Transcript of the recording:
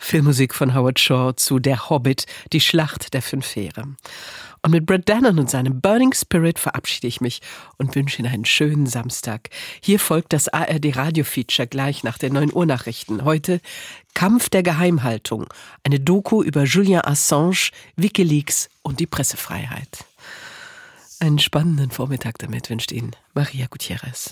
Filmmusik von Howard Shore zu Der Hobbit, die Schlacht der 5 Heere. Und mit Brett Danon und seinem Burning Spirit verabschiede ich mich und wünsche Ihnen einen schönen Samstag. Hier folgt das ARD-Radio-Feature gleich nach den 9 Uhr Nachrichten. Heute Kampf der Geheimhaltung, eine Doku über Julian Assange, WikiLeaks und die Pressefreiheit. Einen spannenden Vormittag damit wünscht Ihnen Maria Gutierrez.